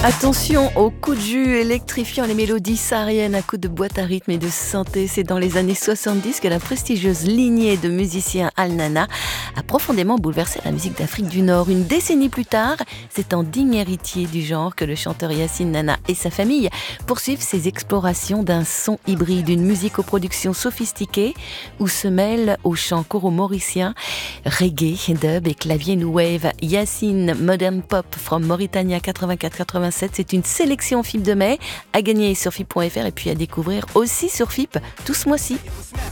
Attention aux coups de jus électrifiant les mélodies sahariennes à coups de boîte à rythme et de synthé. C'est dans les années 70 que la prestigieuse lignée de musiciens Al Nana a profondément bouleversé la musique d'Afrique du Nord. Une décennie plus tard, c'est en digne héritier du genre que le chanteur Yacine Nana et sa famille poursuivent ses explorations d'un son hybride, une musique aux productions sophistiquées où se mêlent aux chants coro-mauriciens, reggae, dub et clavier new wave. Yacine Modern Pop from Mauritania 84-87. C'est une sélection FIP de mai à gagner sur FIP.fr et puis à découvrir aussi sur FIP tout ce mois-ci.